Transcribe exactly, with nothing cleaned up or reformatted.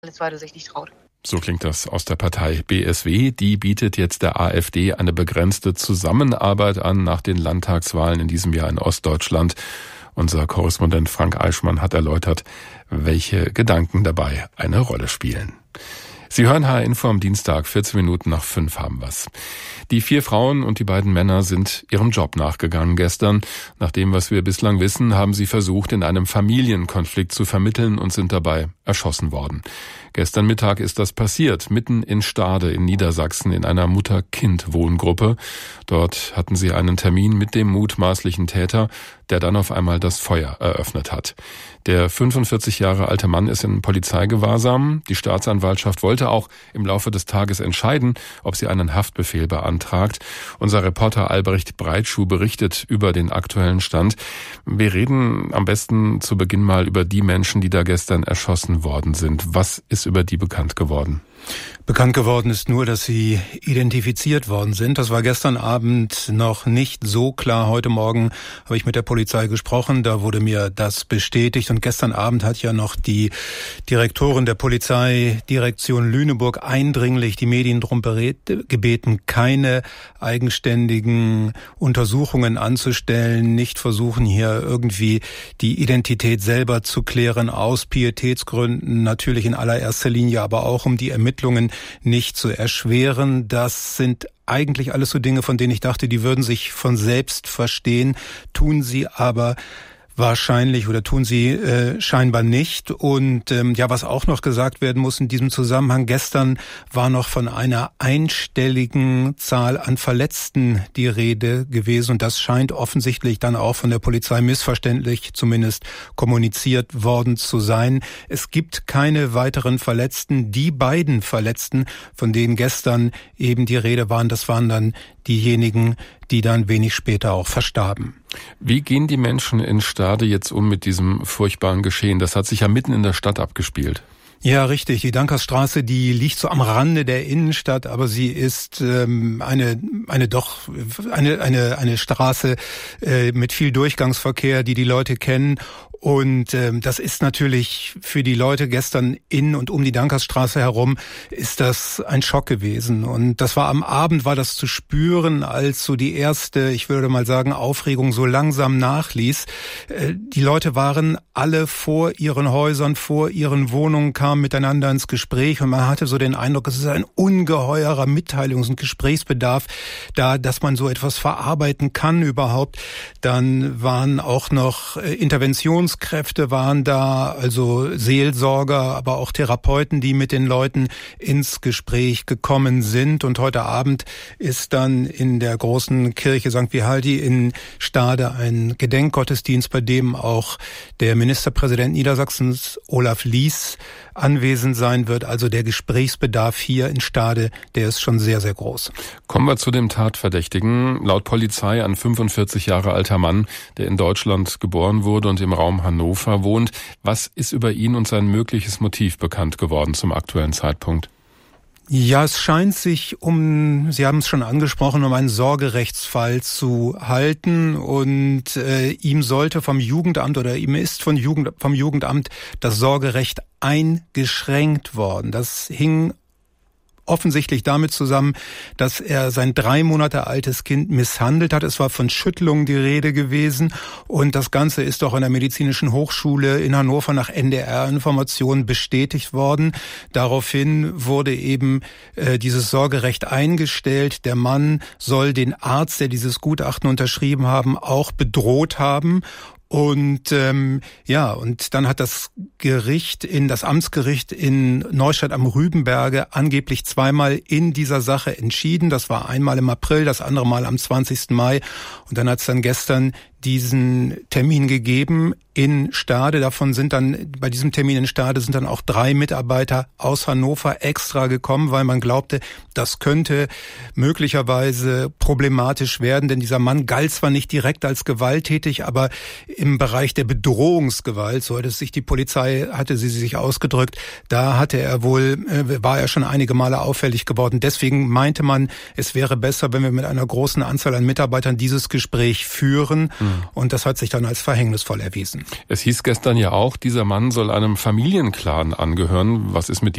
alles weiter sich nicht traut. So klingt das aus der Partei B S W. Die bietet jetzt der AfD eine begrenzte Zusammenarbeit an nach den Landtagswahlen in diesem Jahr in Ostdeutschland. Unser Korrespondent Frank Eichmann hat erläutert, welche Gedanken dabei eine Rolle spielen. Sie hören H R Info am Dienstag, vierzehn Minuten nach fünf haben wir's. Die vier Frauen und die beiden Männer sind ihrem Job nachgegangen gestern. Nach dem, was wir bislang wissen, haben sie versucht, in einem Familienkonflikt zu vermitteln und sind dabei erschossen worden. Gestern Mittag ist das passiert, mitten in Stade in Niedersachsen in einer Mutter-Kind-Wohngruppe. Dort hatten sie einen Termin mit dem mutmaßlichen Täter, der dann auf einmal das Feuer eröffnet hat. Der fünfundvierzig Jahre alte Mann ist in Polizeigewahrsam. Die Staatsanwaltschaft wollte auch im Laufe des Tages entscheiden, ob sie einen Haftbefehl beantragt. Unser Reporter Albrecht Breitschuh berichtet über den aktuellen Stand. Wir reden am besten zu Beginn mal über die Menschen, die da gestern erschossen worden sind. Was ist über die bekannt geworden? Bekannt geworden ist nur, dass sie identifiziert worden sind. Das war gestern Abend noch nicht so klar. Heute Morgen habe ich mit der Polizei gesprochen. Da wurde mir das bestätigt. Und gestern Abend hat ja noch die Direktorin der Polizeidirektion Lüneburg eindringlich die Medien darum gebeten, keine eigenständigen Untersuchungen anzustellen, nicht versuchen, hier irgendwie die Identität selber zu klären, aus Pietätsgründen, natürlich in allererster Linie, aber auch um die Ermittlungen nicht zu erschweren. Das sind eigentlich alles so Dinge, von denen ich dachte, die würden sich von selbst verstehen, tun sie aber wahrscheinlich oder tun sie äh, scheinbar nicht. Und ähm, ja, was auch noch gesagt werden muss in diesem Zusammenhang, gestern war noch von einer einstelligen Zahl an Verletzten die Rede gewesen. Und das scheint offensichtlich dann auch von der Polizei missverständlich zumindest kommuniziert worden zu sein. Es gibt keine weiteren Verletzten. Die beiden Verletzten, von denen gestern eben die Rede waren, das waren dann diejenigen, die dann wenig später auch verstarben. Wie gehen die Menschen in Stade jetzt um mit diesem furchtbaren Geschehen? Das hat sich ja mitten in der Stadt abgespielt. Ja, richtig. Die Dankersstraße, die liegt so am Rande der Innenstadt, aber sie ist ähm, eine eine doch eine eine eine Straße äh, mit viel Durchgangsverkehr, die die Leute kennen. Und ähm, das ist natürlich für die Leute gestern in und um die Dankersstraße herum ist das ein Schock gewesen. Und das war am Abend, war das zu spüren, als so die erste, ich würde mal sagen, Aufregung so langsam nachließ. Äh, die Leute waren alle vor ihren Häusern, vor ihren Wohnungen, kamen miteinander ins Gespräch und man hatte so den Eindruck, es ist ein ungeheurer Mitteilungs- und Gesprächsbedarf da, dass man so etwas verarbeiten kann überhaupt. Dann waren auch noch äh, Interventions Kräfte waren da, also Seelsorger, aber auch Therapeuten, die mit den Leuten ins Gespräch gekommen sind. Und heute Abend ist dann in der großen Kirche Sankt Vihaldi in Stade ein Gedenkgottesdienst, bei dem auch der Ministerpräsident Niedersachsens Olaf Lies anwesend sein wird. Also der Gesprächsbedarf hier in Stade, der ist schon sehr, sehr groß. Kommen wir zu dem Tatverdächtigen. Laut Polizei ein fünfundvierzig Jahre alter Mann, der in Deutschland geboren wurde und im Raum Hannover wohnt. Was ist über ihn und sein mögliches Motiv bekannt geworden zum aktuellen Zeitpunkt? Ja, es scheint sich um, Sie haben es schon angesprochen, um einen Sorgerechtsfall zu halten und äh, ihm sollte vom Jugendamt oder ihm ist von Jugend, vom Jugendamt das Sorgerecht eingeschränkt worden. Das hing offensichtlich damit zusammen, dass er sein drei Monate altes Kind misshandelt hat. Es war von Schüttelung die Rede gewesen und das Ganze ist auch an der Medizinischen Hochschule in Hannover nach N D R-Informationen bestätigt worden. Daraufhin wurde eben äh, dieses Sorgerecht eingestellt. Der Mann soll den Arzt, der dieses Gutachten unterschrieben haben, auch bedroht haben. Und ähm, ja, und dann hat das Gericht, in das Amtsgericht in Neustadt am Rübenberge angeblich zweimal in dieser Sache entschieden. Das war einmal im April, das andere Mal am zwanzigsten Mai. Und dann hat es dann gestern diesen Termin gegeben in Stade. Davon sind dann, bei diesem Termin in Stade sind dann auch drei Mitarbeiter aus Hannover extra gekommen, weil man glaubte, das könnte möglicherweise problematisch werden, denn dieser Mann galt zwar nicht direkt als gewalttätig, aber im Bereich der Bedrohungsgewalt, so hat es sich die Polizei, hatte sie sich ausgedrückt, da hatte er wohl, war er schon einige Male auffällig geworden. Deswegen meinte man, es wäre besser, wenn wir mit einer großen Anzahl an Mitarbeitern dieses Gespräch führen. Mhm. Und das hat sich dann als verhängnisvoll erwiesen. Es hieß gestern ja auch, dieser Mann soll einem Familienclan angehören. Was ist mit